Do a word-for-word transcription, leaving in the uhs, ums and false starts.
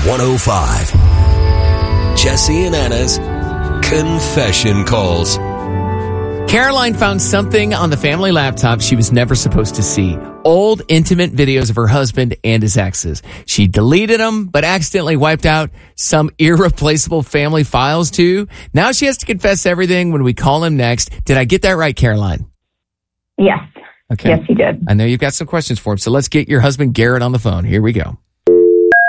one oh five. Jesse and Anna's Confession Calls. Caroline found something on the family laptop she was never supposed to see. Old, intimate videos of her husband and his exes. She deleted them, but accidentally wiped out some irreplaceable family files, too. Now she has to confess everything when we call him next. Did I get that right, Caroline? Yes. Okay. Yes, you did. I know you've got some questions for him, so let's get your husband, Garrett, on the phone. Here we go.